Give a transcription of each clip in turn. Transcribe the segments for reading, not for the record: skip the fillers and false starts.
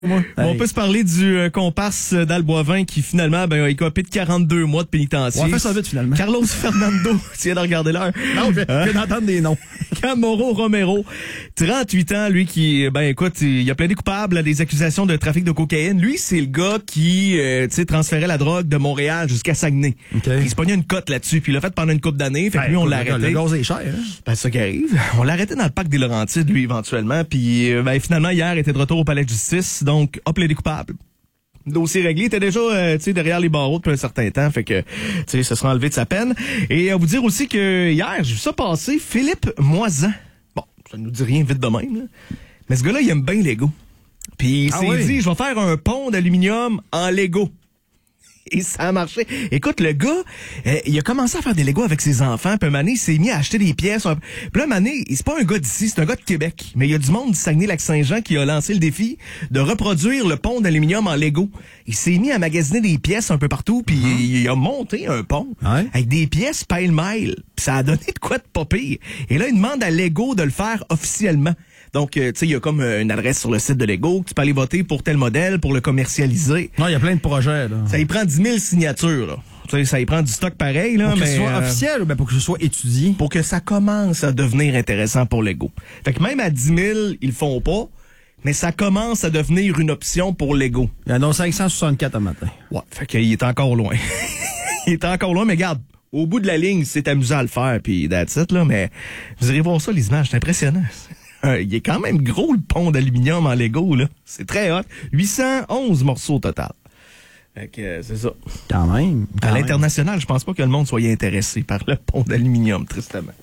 On peut se parler du comparse d'Alboivin qui finalement a écopé de 42 mois de pénitencier. On fait ça vite finalement. Carlos Fernando, tu viens de regarder l'heure. Non, je viens d'entendre des noms. Camoro Romero, 38 ans, lui qui, il a plaidé coupable à des accusations de trafic de cocaïne. Lui, c'est le gars qui, transférait la drogue de Montréal jusqu'à Saguenay. Okay. Il se pognait une cote là-dessus, puis il l'a fait pendant une couple d'années. Fait que lui, on l'a arrêté. Le gaz est cher, hein? C'est ça qui arrive. On l'a arrêté dans le parc des Laurentides, lui, éventuellement. Puis, finalement, hier, il était de retour au palais de justice. Donc, a plaidé coupable. Dossier réglé. Il était déjà, derrière les barreaux depuis un certain temps. Fait que, ça sera enlevé de sa peine. Et à vous dire aussi que hier, j'ai vu ça passer, Philippe Moisan. Bon, ça ne nous dit rien vite de même, là. Mais ce gars-là, il aime bien Lego. Puis, il s'est dit, je vais faire un pont d'aluminium en Lego. Et ça a marché. Écoute, le gars, il a commencé à faire des Legos avec ses enfants, puis un moment donné, il s'est mis à acheter des pièces. Puis là, un moment donné, c'est pas un gars d'ici, c'est un gars de Québec. Mais il y a du monde du Saguenay-Lac-Saint-Jean qui a lancé le défi de reproduire le pont d'aluminium en Lego. Il s'est mis à magasiner des pièces un peu partout, puis il a monté un pont avec des pièces pêle-mêle. Puis ça a donné de quoi de pas pire. Et là, il demande à Lego de le faire officiellement. Donc, il y a comme une adresse sur le site de Lego que tu peux aller voter pour tel modèle, pour le commercialiser. Non, il y a plein de projets, là. Ça y prend 10 000 signatures, là. Ça y prend du stock pareil, là. Pour que ce soit officiel ou bien pour que ce soit étudié? Pour que ça commence à devenir intéressant pour Lego. Fait que même à 10 000, ils le font pas, mais ça commence à devenir une option pour Lego. Il y en a 564 un matin. Ouais, fait qu'il est encore loin. Il est encore loin, mais regarde, au bout de la ligne, c'est amusant à le faire, puis that's it, là, mais vous irez voir ça, les images, c'est impressionnant. Il est quand même gros, le pont d'aluminium en Lego, là. C'est très hot. 811 morceaux au total. Fait que c'est ça. Quand même. À l'international, je pense pas que le monde soit intéressé par le pont d'aluminium, tristement.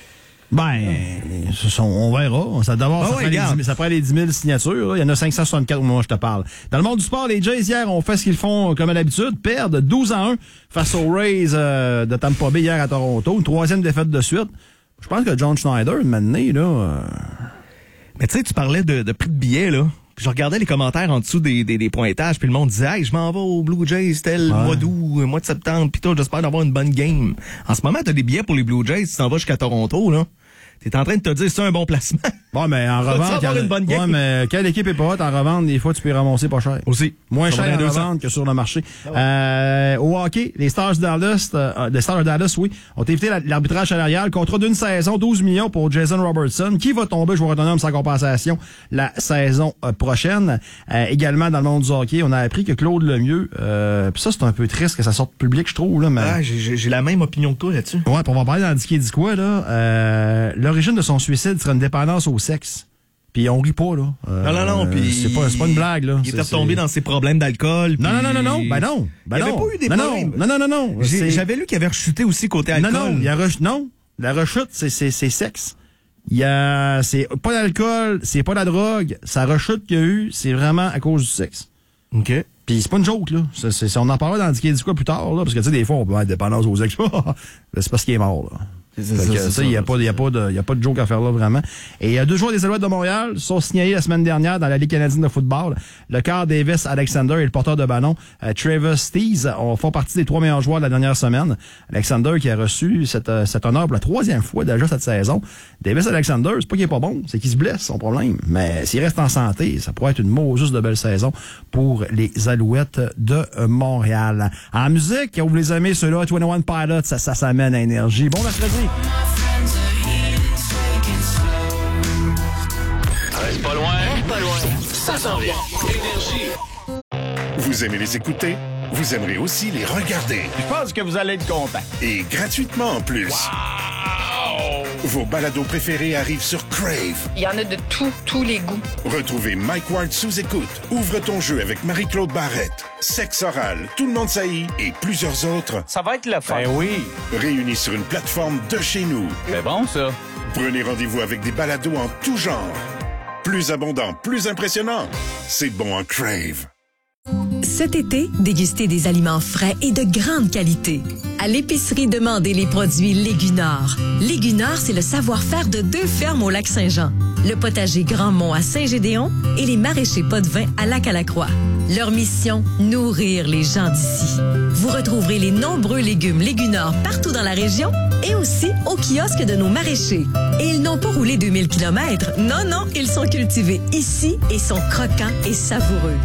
On verra. Ça prend les 10 000 signatures. Là. Il y en a 564 au moment où je te parle. Dans le monde du sport, les Jays, hier, ont fait ce qu'ils font comme à l'habitude. Perdent 12-1 face aux Rays de Tampa Bay hier à Toronto. Une 3e défaite de suite. Je pense que John Schneider, maintenant, là... Mais tu sais, tu parlais de prix de billets, là. Puis je regardais les commentaires en dessous des pointages, puis le monde disait « Hey, je m'en vais au Blue Jays tel mois d'août, mois de septembre, puis toi, j'espère d'avoir une bonne game. » En ce moment, t'as des billets pour les Blue Jays, tu t'en vas jusqu'à Toronto, là. T'es en train de te dire c'est un bon placement. Bon, mais en revente, mais quand l'équipe est pas haute, en revente, des fois, tu peux ramasser pas cher. Aussi. Moins cher en revente que sur le marché. Au hockey, les Stars de Dallas, ont évité l'arbitrage salarial. Contrat d'une saison, 12 millions pour Jason Robertson, qui va tomber, joueur autonome sans compensation, la saison prochaine. Également, dans le monde du hockey, on a appris que Claude Lemieux, pis ça, c'est un peu triste que ça sorte public, je trouve, là, mais... j'ai la même opinion que toi là-dessus. Ouais, puis on va parler dans le dit quoi, là. L'origine de son suicide serait une dépendance au sexe. Puis on rit pas, là. Non. Puis c'est pas une blague, là. Il était retombé dans ses problèmes d'alcool. Non. Ben non. Il avait pas eu des problèmes. Non. J'avais lu qu'il avait rechuté aussi côté alcool. Non. La rechute, c'est sexe. C'est pas l'alcool, c'est pas la drogue. Sa rechute qu'il y a eu, c'est vraiment à cause du sexe. OK. Puis c'est pas une joke, là. On en parlera dans le dit quoi plus tard, là. Parce que, tu sais, des fois, on peut avoir dépendance aux ex. C'est parce qu'il est mort, là. Il n'y a pas de joke à faire là, vraiment. Et il y a 2 joueurs des Alouettes de Montréal sont signalés la semaine dernière dans la Ligue canadienne de football. Le quart Davis Alexander et le porteur de ballon Travis Stees font partie des 3 meilleurs joueurs de la dernière semaine. Alexander qui a reçu cet honneur pour la 3e fois déjà cette saison. Davis Alexander, c'est pas qu'il est pas bon, c'est qu'il se blesse, son problème. Mais s'il reste en santé, ça pourrait être une juste de belle saison pour les Alouettes de Montréal. En musique, vous les aimez, ceux-là, 21 Pilots, ça s'amène à énergie. Bon mercredi. Reste pas loin. Ça s'en vient. Énergie. Vous aimez les écouter? Vous aimerez aussi les regarder. Je pense que vous allez être content. Et gratuitement en plus. Wow! Vos balados préférés arrivent sur Crave. Il y en a de tous les goûts. Retrouvez Mike Ward sous écoute. Ouvre ton jeu avec Marie-Claude Barrette. Sexe oral, Tout le monde saillit et plusieurs autres. Ça va être le fun. Ben oui. Réunis sur une plateforme de chez nous. C'est bon, ça. Prenez rendez-vous avec des balados en tout genre. Plus abondant, plus impressionnant. C'est bon en Crave. Cet été, dégustez des aliments frais et de grande qualité. À l'épicerie, demandez les produits Légunor. Légunor, c'est le savoir-faire de 2 fermes au Lac-Saint-Jean. Le potager Grandmont à Saint-Gédéon et les maraîchers Potvin à Lac-à-la-Croix. Leur mission, nourrir les gens d'ici. Vous retrouverez les nombreux légumes Légunor partout dans la région et aussi au kiosque de nos maraîchers. Et ils n'ont pas roulé 2000 km. Non, ils sont cultivés ici et sont croquants et savoureux.